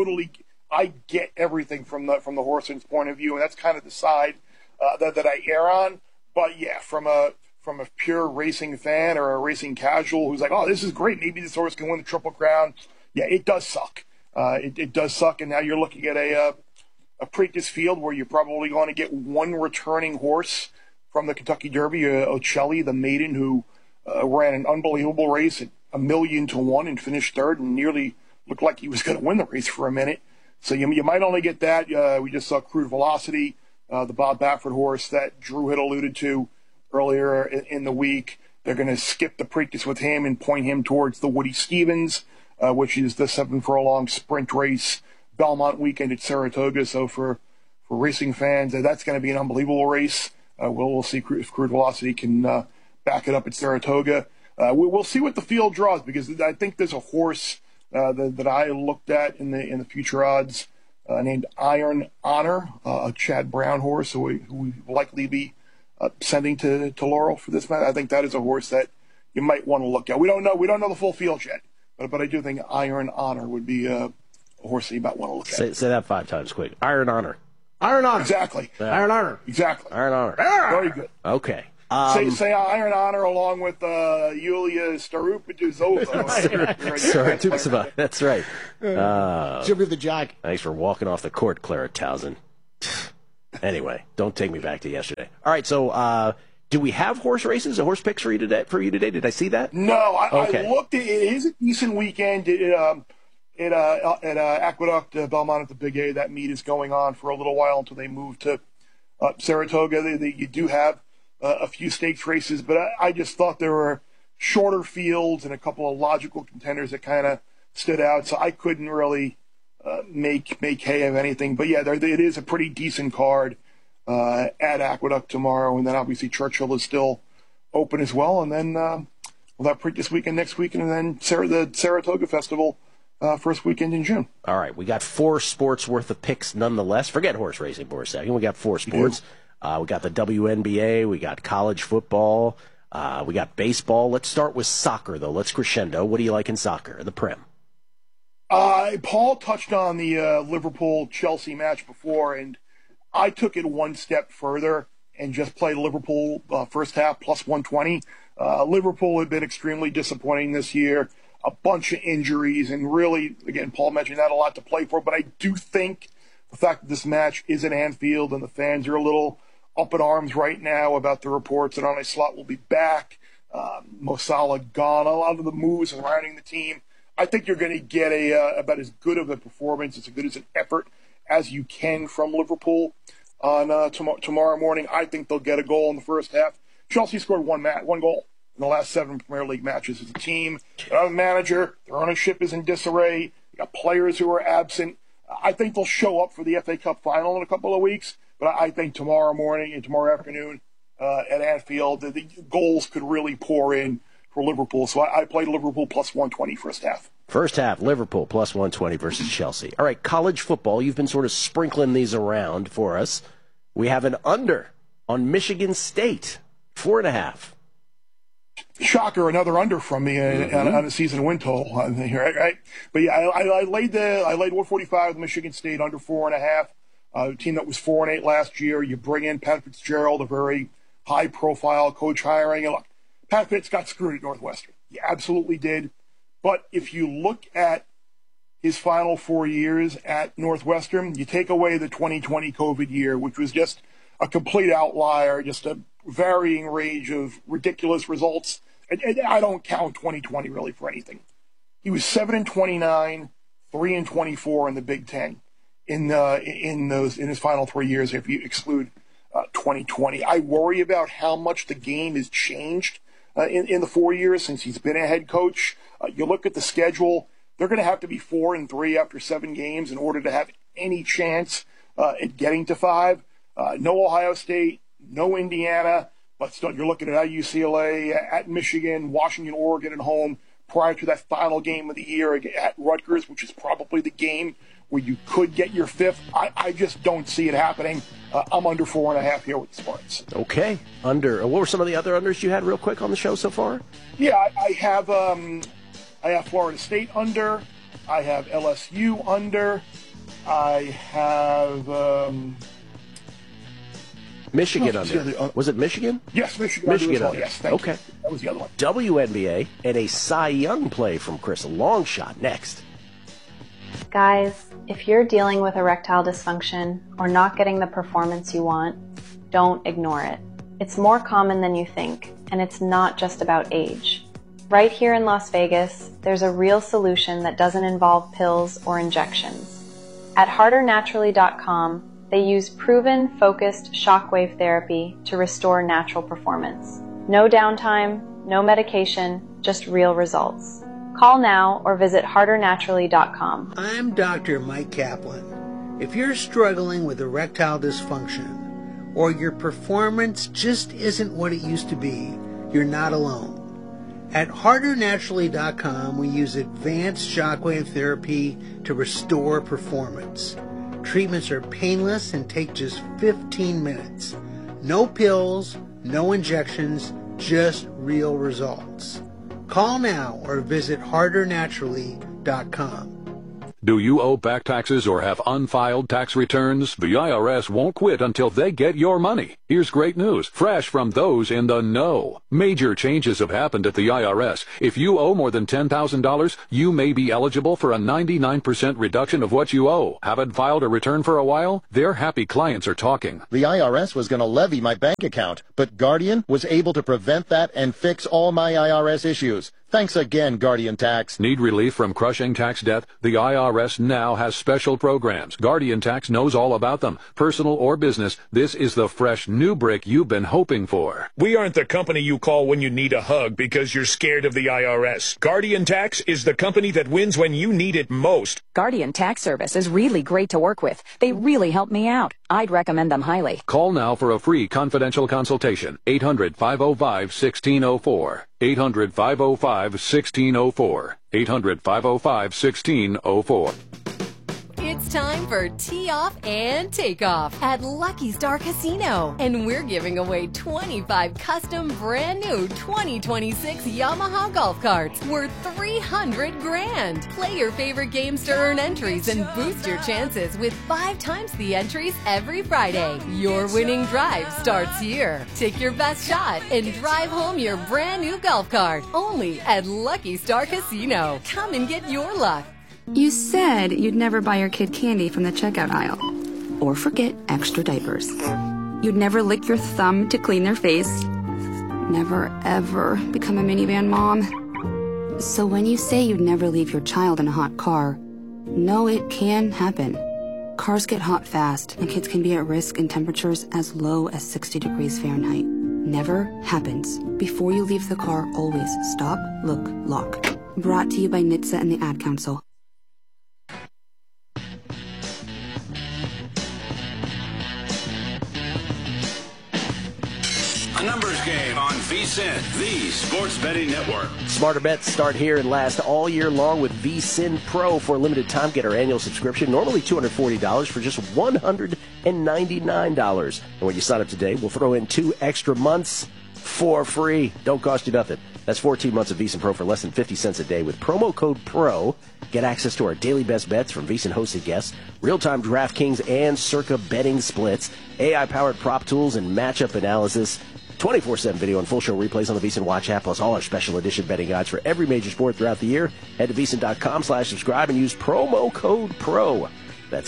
I get everything from the horseman's point of view, and that's kind of the side that I err on. But yeah, from a pure racing fan or a racing casual who's like, oh, this is great, maybe this horse can win the Triple Crown. Yeah, it does suck. It does suck, and now you're looking at a Preakness field where you're probably going to get one returning horse from the Kentucky Derby, Ocelli, the maiden, who ran an unbelievable race at 1,000,000 to 1 and finished third and nearly looked like he was going to win the race for a minute. So you might only get that. We just saw Crude Velocity, the Bob Baffert horse that Drew had alluded to earlier in the week. They're going to skip the Preakness with him and point him towards the Woody Stevens, which is the 7-furlong sprint race Belmont weekend at Saratoga. So for racing fans, that's going to be an unbelievable race. We'll see if Crude Velocity can back it up at Saratoga. We'll see what the field draws, because I think there's a horse that I looked at in the future odds named Iron Honor, a Chad Brown horse who will likely be sending to Laurel for this match. I think that is a horse that you might want to look at. We don't know the full field yet, but I do think Iron Honor would be a horse that you might want to look at. Say that 5 times quick. Iron Honor. Iron Honor. Exactly. Yeah. Iron Honor. Exactly. Iron Honor. Very good. Okay. Say Iron Honor along with Yulia Starupidzova. That's right. She'll be the jock. Thanks for walking off the court, Clara Townsend. Anyway, don't take me back to yesterday. All right, so do we have horse races, horse picks for you today? Did I see that? No, I looked. It is a decent weekend. At Aqueduct Belmont at the Big A. That meet is going on for a little while until they move to Saratoga. You do have a few stakes races, but I just thought there were shorter fields and a couple of logical contenders that kind of stood out, so I couldn't really make hay of anything. But yeah, it is a pretty decent card at Aqueduct tomorrow, and then obviously Churchill is still open as well, and then we'll have Preakness weekend next weekend, and then the Saratoga Festival first weekend in June. All right, we got 4 sports worth of picks nonetheless. Forget horse racing for a second. We got 4 sports. We got the WNBA, we got college football, we got baseball. Let's start with soccer, though. Let's crescendo. What do you like in soccer, the Prem? Paul touched on the Liverpool-Chelsea match before, and I took it one step further and just played Liverpool first half plus 120. Liverpool had been extremely disappointing this year, a bunch of injuries, and really, again, Paul mentioned that a lot to play for, but I do think the fact that this match is at Anfield and the fans are a little up in arms right now about the reports that Arne Slot will be back, Mo Salah gone, a lot of the moves surrounding the team. I think you're going to get about as good of a performance, as good as an effort as you can from Liverpool on tomorrow morning. I think they'll get a goal in the first half. Chelsea scored one goal in the last 7 Premier League matches as a team. They have a manager. Their ownership is in disarray. They got players who are absent. I think they'll show up for the FA Cup final in a couple of weeks, but I think tomorrow morning and tomorrow afternoon at Anfield, the goals could really pour in for Liverpool. So I played Liverpool plus 120 first half. First half, Liverpool plus 120 versus Chelsea. All right, college football, you've been sort of sprinkling these around for us. We have an under on Michigan State, 4.5. Shocker, another under from me on a season win total, right? But yeah, I laid 145 with Michigan State under 4.5. A team that was 4-8 last year. You bring in Pat Fitzgerald, a very high-profile coach hiring. And look, Pat Fitz got screwed at Northwestern. He absolutely did. But if you look at his final 4 years at Northwestern, you take away the 2020 COVID year, which was just a complete outlier, just a varying range of ridiculous results. And I don't count 2020 really for anything. He was 7-29, 3-24 in the Big Ten in his final 3 years, if you exclude 2020. I worry about how much the game has changed in the 4 years since he's been a head coach. You look at the schedule; they're going to have to be 4-3 after 7 games in order to have any chance at getting to 5. No Ohio State, no Indiana, but still you're looking at UCLA, at Michigan, Washington, Oregon at home prior to that final game of the year at Rutgers, which is probably the game where you could get your 5th. I just don't see it happening. I'm under 4.5 here with the Spartans. Okay, under. What were some of the other unders you had real quick on the show so far? Yeah, I have Florida State under. I have LSU under. I have Michigan under. Was it Michigan? Yes, Michigan under. Well. Yes, thank okay. you. That was the other one. WNBA and a Cy Young play from Chris Longshot next. Guys, if you're dealing with erectile dysfunction or not getting the performance you want, don't ignore it. It's more common than you think, and it's not just about age. Right here in Las Vegas, there's a real solution that doesn't involve pills or injections. At hardernaturally.com, they use proven, focused shockwave therapy to restore natural performance. No downtime, no medication, just real results. Call now or visit hardernaturally.com. I'm Dr. Mike Kaplan. If you're struggling with erectile dysfunction or your performance just isn't what it used to be, you're not alone. At hardernaturally.com, we use advanced shockwave therapy to restore performance. Treatments are painless and take just 15 minutes. No pills, no injections, just real results. Call now or visit hardernaturally.com. Do you owe back taxes or have unfiled tax returns? The IRS won't quit until they get your money. Here's great news, fresh from those in the know. Major changes have happened at the IRS. If you owe more than $10,000, you may be eligible for a 99% reduction of what you owe. Haven't filed a return for a while? Their happy clients are talking. The IRS was going to levy my bank account, but Guardian was able to prevent that and fix all my IRS issues. Thanks again, Guardian Tax. Need relief from crushing tax debt? The IRS now has special programs. Guardian Tax knows all about them. Personal or business, this is the fresh new brick you've been hoping for. We aren't the company you call when you need a hug because you're scared of the IRS. Guardian Tax is the company that wins when you need it most. Guardian Tax Service is really great to work with. They really help me out. I'd recommend them highly. Call now for a free confidential consultation. 800-505-1604. 800-505-1604. 800-505-1604. It's time for Tee Off and Takeoff at Lucky Star Casino. And we're giving away 25 custom brand new 2026 Yamaha golf carts worth $300,000. Play your favorite games to earn entries and boost your chances with 5 times the entries every Friday. Your winning drive starts here. Take your best shot and drive home your brand new golf cart. Only at Lucky Star Casino. Come and get your luck. You said you'd never buy your kid candy from the checkout aisle. Or forget extra diapers. You'd never lick your thumb to clean their face. Never, ever become a minivan mom. So when you say you'd never leave your child in a hot car, no, it can happen. Cars get hot fast, and kids can be at risk in temperatures as low as 60 degrees Fahrenheit. Never happens. Before you leave the car, always stop, look, lock. Brought to you by NHTSA and the Ad Council. A numbers game on VSiN, the sports betting network. Smarter bets start here and last all year long with VSiN Pro. For a limited time, get our annual subscription, normally $240 for just $199. And when you sign up today, we'll throw in 2 extra months for free. Don't cost you nothing. That's 14 months of VSiN Pro for less than 50 cents a day. With promo code PRO, get access to our daily best bets from VSiN hosted guests, real-time DraftKings and Circa betting splits, AI-powered prop tools and matchup analysis, 24/7 video and full show replays on the VSiN Watch app, plus all our special edition betting guides for every major sport throughout the year. Head to VSiN.com/subscribe and use promo code PRO. That's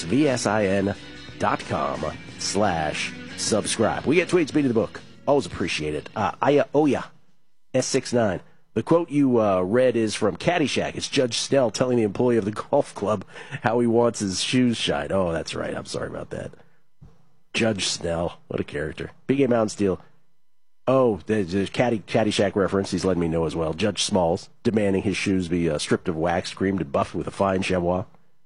VSIN.com/subscribe. We get tweets, beat of the book. Always appreciate it. Oya, S69. The quote you read is from Caddyshack. It's Judge Snell telling the employee of the golf club how he wants his shoes shined. Oh, that's right. I'm sorry about that. Judge Snell. What a character. Big Game Mountain Steel. Oh, there's a Caddyshack reference. He's letting me know as well. Judge Smalls demanding his shoes be stripped of wax, creamed and buffed with a fine chamois.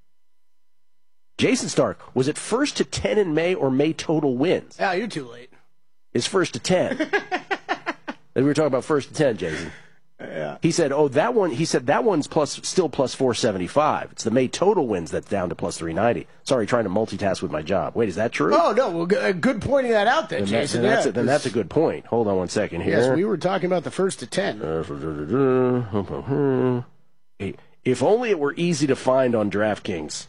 Jason Stark, was it 1st to 10 in May or May total wins? Yeah, you're too late. It's 1st to 10. We were talking about 1st to 10, Jason. Yeah. He said, that one's still plus 475. It's the May total wins that's down to plus 390. Sorry, trying to multitask with my job. Wait, is that true? Oh, no. Well, good pointing that out there, Jason. Then that's a good point. Hold on one second here. Yes, we were talking about the 1st to 10. If only it were easy to find on DraftKings.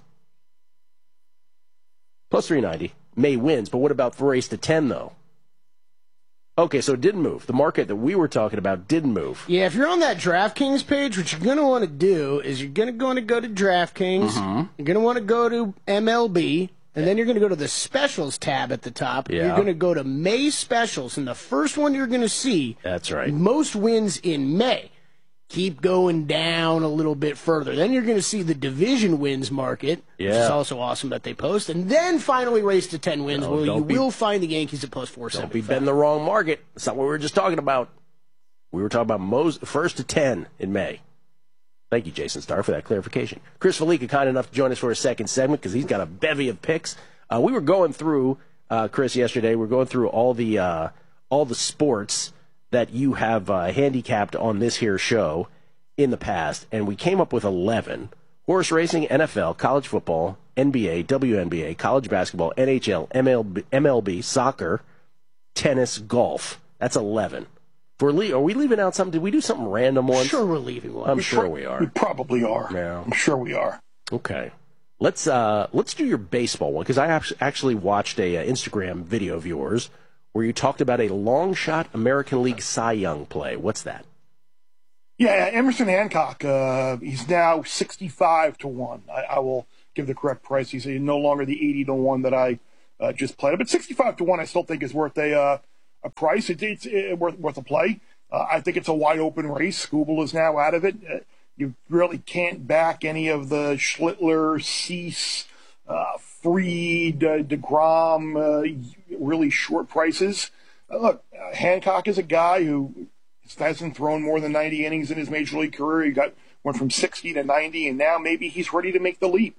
Plus 390. May wins, but what about the race to 10, though? Okay, so it didn't move. The market that we were talking about didn't move. Yeah, if you're on that DraftKings page, what you're going to want to do is you're going to want to go to DraftKings, you're going to want to go to MLB, and then you're going to go to the specials tab at the top. Yeah. You're going to go to May specials, and the first one you're going to see, that's right, most wins in May. Keep going down a little bit further. Then you're going to see the division wins market, which is also awesome that they post. And then finally race to 10 wins, where you will find the Yankees at plus 475. Don't be betting the wrong market. That's not what we were just talking about. We were talking about 1st to 10 in May. Thank you, Jason Starr, for that clarification. Chris Fallica, kind enough to join us for a second segment because he's got a bevy of picks. We were going through, Chris, yesterday, we were going through all the sports that you have handicapped on this here show in the past, and we came up with 11. Horse racing, NFL, college football, NBA, WNBA, college basketball, NHL, MLB, soccer, tennis, golf. That's 11. Are we leaving out something? Did we do something random once? Sure we're leaving one. I'm sure we are. We probably are. Yeah. I'm sure we are. Okay. Let's do your baseball one, because I actually watched a Instagram video of yours where you talked about a long shot American League Cy Young play. What's that? Yeah, Emerson Hancock. He's now 65 to 1. I will give the correct price. He's no longer the 80 to 1 that I just played. But 65 to 1, I still think is worth a price. It's worth a play. I think it's a wide open race. Skubal is now out of it. You really can't back any of the Schlittler, Cease, Fried, DeGrom, really short prices. Look, Hancock is a guy who hasn't thrown more than 90 innings in his major league career. He went from 60 to 90, and now maybe he's ready to make the leap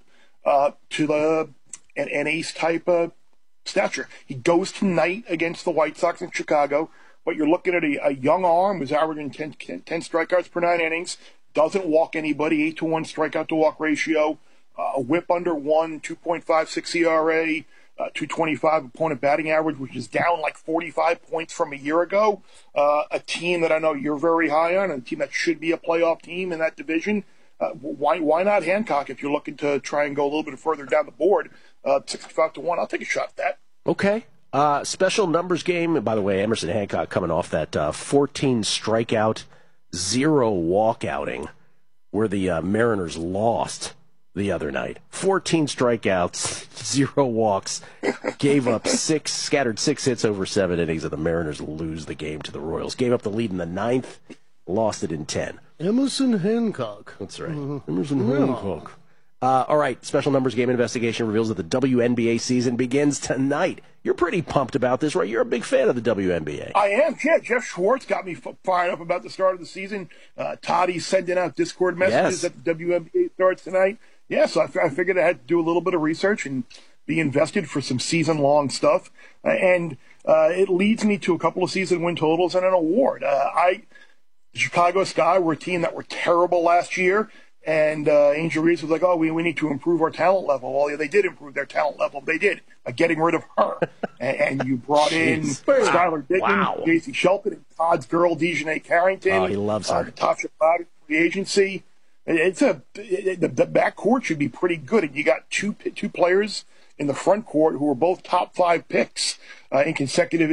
to an ace-type stature. He goes tonight against the White Sox in Chicago, but you're looking at a young arm who's averaging 10 strikeouts per 9 innings, doesn't walk anybody, 8 to 1 strikeout to walk ratio, a whip under 1, 2.56 ERA, 225 opponent batting average, which is down like 45 points from a year ago. A team that I know you're very high on, and a team that should be a playoff team in that division. Why not Hancock if you're looking to try and go a little bit further down the board? 65 to 1, I'll take a shot at that. Okay. Special numbers game. By the way, Emerson Hancock coming off that 14 strikeout, 0 walk outing where the Mariners lost the other night. 14 strikeouts, 0 walks, gave up scattered 6 hits over 7 innings, and the Mariners lose the game to the Royals. Gave up the lead in the 9th, lost it in 10. Emerson Hancock. That's right. Emerson Hancock. All right, special numbers game investigation reveals that the WNBA season begins tonight. You're pretty pumped about this, right? You're a big fan of the WNBA. I am. Yeah, Jeff Schwartz got me fired up about the start of the season. Toddy's sending out Discord messages that the WNBA starts tonight. Yeah, so I figured I had to do a little bit of research and be invested for some season-long stuff. And it leads me to a couple of season win totals and an award. The Chicago Sky were a team that were terrible last year. And Angel Reese was like, we need to improve our talent level. Well, yeah, they did improve their talent level. They did by getting rid of her. and you brought in Skylar Diggins, J.C. Shelton, and Todd's girl, Dejanay Carrington. Oh, he loves her. Natasha Cloud, free agency. The backcourt should be pretty good. And you got two players in the front court who were both top 5 picks in consecutive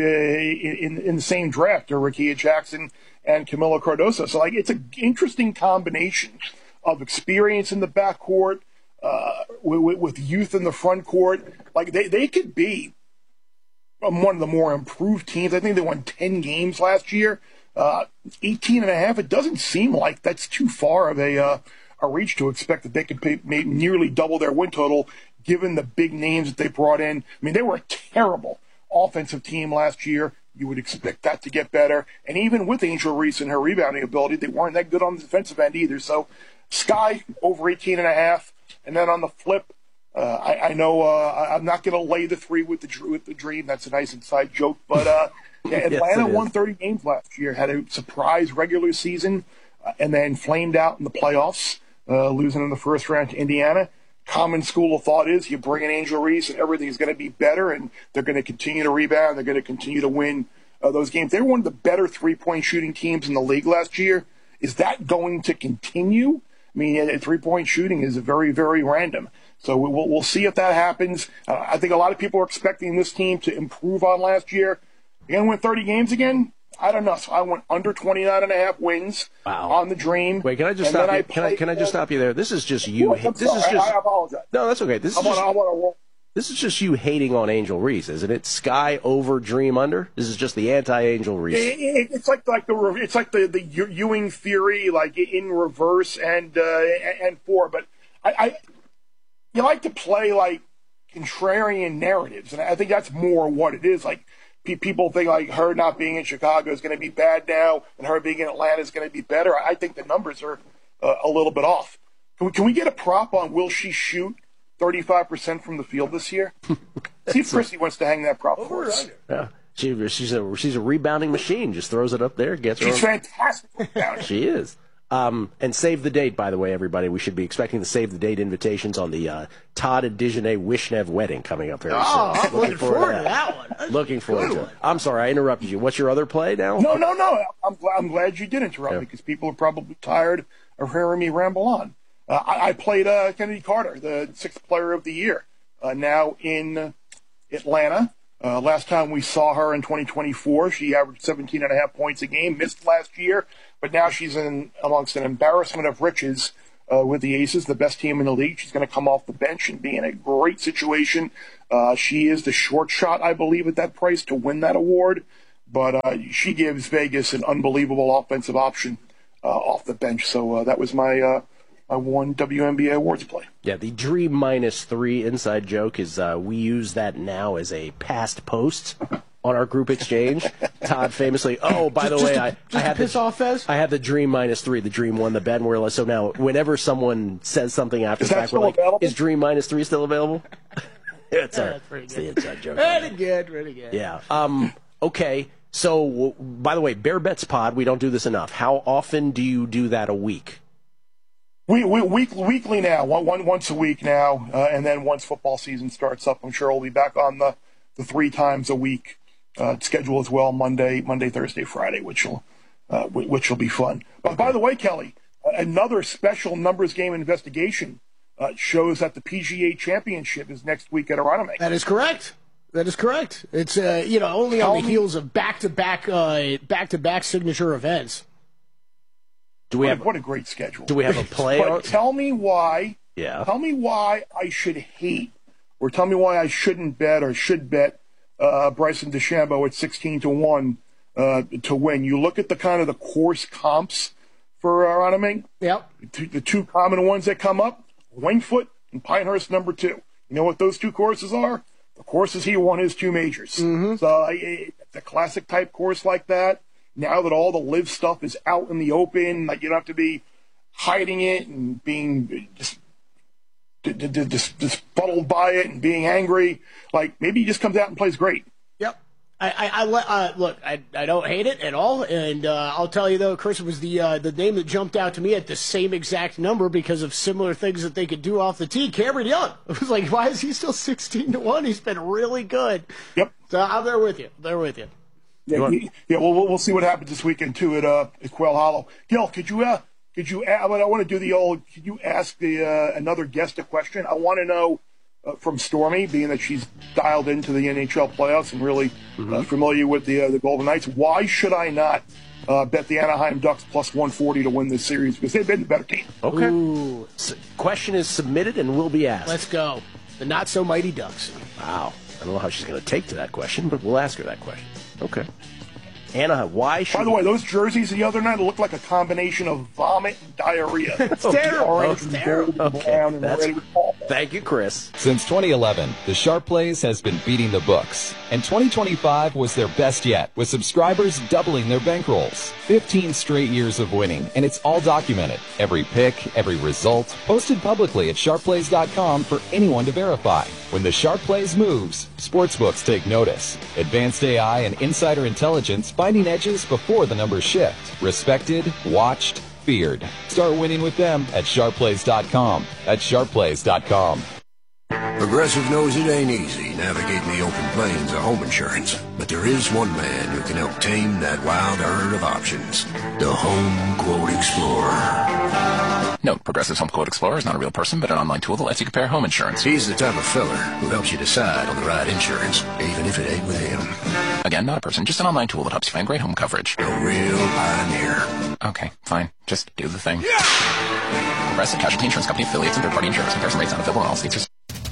in the same draft, Rickea Jackson and Camila Cardoso. So, it's an interesting combination of experience in the backcourt, with youth in the front court. They could be one of the more improved teams. I think they won 10 games last year. 18.5, it doesn't seem like that's too far of a reach to expect that they could nearly double their win total given the big names that they brought in. I mean, they were a terrible offensive team last year. You would expect that to get better. And even with Angel Reese and her rebounding ability, they weren't that good on the defensive end either. So Sky over 18.5. And then on the flip, I know I'm not going to lay the 3 with the Dream. That's a nice inside joke. But Atlanta won 30 games last year, had a surprise regular season, and then flamed out in the playoffs, losing in the first round to Indiana. Common school of thought is you bring in Angel Reese and everything's going to be better, and they're going to continue to rebound. They're going to continue to win those games. They were one of the better 3-point shooting teams in the league last year. Is that going to continue? I mean, 3-point shooting is very, very random. So we'll see if that happens. I think a lot of people are expecting this team to improve on last year. They're going to win 30 games again? I don't know. So I went under 29.5 wins on the Dream. Wait, can I just stop you? Can I just stop you there? This is just you. I apologize. No, that's okay. This is just you hating on Angel Reese, isn't it? Sky over, Dream under. This is just the anti-Angel Reese. It's like the Ewing theory, like in reverse and for. But you like to play like contrarian narratives, and I think that's more what it is. Like people think like her not being in Chicago is going to be bad now, and her being in Atlanta is going to be better. I think the numbers are a little bit off. Can we get a prop on will she shoot 35% from the field this year? See if Chrissy wants to hang that prop for us. Yeah. She's a rebounding machine. Just throws it up there, gets her. She's fantastic. She is. And save the date, by the way, everybody. We should be expecting the save the date invitations on the Todd and Dejanay Wishnev wedding coming up very soon. I'm looking forward to that one. Looking forward to it. I'm sorry, I interrupted you. What's your other play now? No. I'm glad you did interrupt me because people are probably tired of hearing me ramble on. I played Kennedy Carter, the 6th player of the year, now in Atlanta. Last time we saw her in 2024, she averaged 17.5 points a game, missed last year, but now she's amongst an embarrassment of riches with the Aces, the best team in the league. She's going to come off the bench and be in a great situation. She is the short shot, I believe, at that price to win that award, but she gives Vegas an unbelievable offensive option off the bench. So that was my one WNBA awards play. Yeah, the Dream -3 inside joke is we use that now as a past post on our group exchange. Todd famously, by the way, I had the Dream -3. The Dream won the bet. So now whenever someone says something after the fact, we're like, is Dream -3 still available? It's the inside joke. Pretty good. Yeah. Okay. So, by the way, Bear Bets Pod, we don't do this enough. How often do you do that a week? Weekly now, once a week now, and then once football season starts up, I'm sure we'll be back on the 3 times a week schedule as well, Monday, Thursday, Friday, which will be fun. But by the way, Kelly, another special numbers game investigation shows that the PGA Championship is next week at Aronimink. That is correct. It's only on the heels of back-to-back signature events. What a great schedule. Do we have a play? Tell me why. Yeah. Tell me why I should hate, or tell me why I shouldn't bet or should bet Bryson DeChambeau at 16-1 to win. You look at the kind of the course comps for Aronimink. Yep. The 2 common ones that come up: Wingfoot and Pinehurst number 2. You know what those 2 courses are? The courses he won his 2 majors. Mm-hmm. So it's a classic type course like that. Now that all the live stuff is out in the open, like you don't have to be hiding it and being just befuddled by it and being angry. Like, maybe he just comes out and plays great. Yep. I don't hate it at all, and I'll tell you though, Chris, it was the name that jumped out to me at the same exact number because of similar things that they could do off the tee. Cameron Young. I was like, why is he still 16-1? He's been really good. Yep. So I'm there with you. Yeah, we'll see what happens this weekend too at Quail Hollow. Gil, could you I want to do the old. Could you ask another guest a question? I want to know from Stormy, being that she's dialed into the NHL playoffs and really familiar with the Golden Knights. Why should I not bet the Anaheim Ducks plus 140 to win this series? Because they've been the better team. Okay. Ooh. Question is submitted and will be asked. Let's go. The not so mighty Ducks. Wow. I don't know how she's going to take to that question, but we'll ask her that question. Okay. Anna, why should... By the way, those jerseys the other night looked like a combination of vomit and diarrhea. It's terrible. It's terrible. Okay. Thank you, Chris. Since 2011, the Sharp Plays has been beating the books. And 2025 was their best yet, with subscribers doubling their bankrolls. 15 straight years of winning, and it's all documented. Every pick, every result, posted publicly at sharpplays.com for anyone to verify. When the Sharp Plays moves, sportsbooks take notice. Advanced AI and insider intelligence finding edges before the numbers shift. Respected, watched, feared. Start winning with them at sharpplays.com. That's sharpplays.com. Progressive knows it ain't easy navigating the open plains of home insurance, but there is one man who can help tame that wild herd of options. The Home Quote Explorer. Note, Progressive's Home Quote Explorer is not a real person, but an online tool that lets you compare home insurance. He's the type of fella who helps you decide on the right insurance, even if it ain't with him. Again, not a person, just an online tool that helps you find great home coverage. A real pioneer. Okay, fine. Just do the thing. Yeah! Progressive Casualty Insurance Company affiliates and third-party insurance. Comparison rates not available in all states.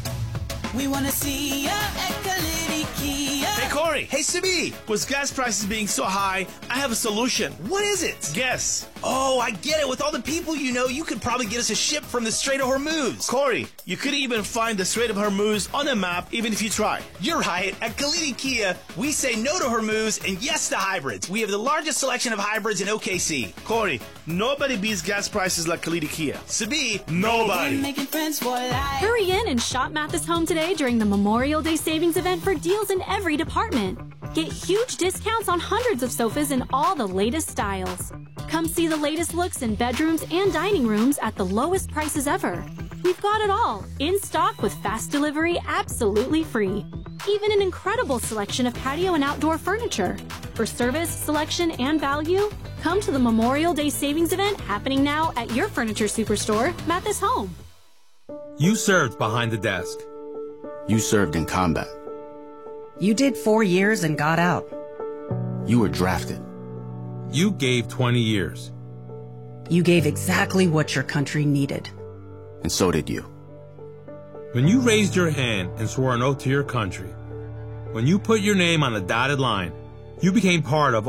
We want to see ya at Kalidi Kia. Hey, Corey. Hey, Sibi. With gas prices being so high, I have a solution. What is it? Guess. Oh, I get it. With all the people you know, you could probably get us a ship from the Strait of Hormuz. Corey, you could even find the Strait of Hormuz on a map, even if you try. You're right. At Kalidi Kia, we say no to Hormuz and yes to hybrids. We have the largest selection of hybrids in OKC. Corey, nobody beats gas prices like Kalidi Kia. Sabi, nobody. Making friends for life. Hurry in and shop Mathis Home today during the Memorial Day savings event for deals in every department. Get huge discounts on hundreds of sofas in all the latest styles. Come see the latest looks in bedrooms and dining rooms at the lowest prices ever. We've got it all, in stock with fast delivery absolutely free. Even an incredible selection of patio and outdoor furniture. For service, selection, and value, Come to the Memorial Day savings event happening now at your furniture superstore, Mathis Home. You served behind the desk. You served in combat. You did 4 years and got out. You were drafted. You gave 20 years. You gave exactly what your country needed. And so did you. When you raised your hand and swore an oath to your country, when you put your name on the dotted line, you became part of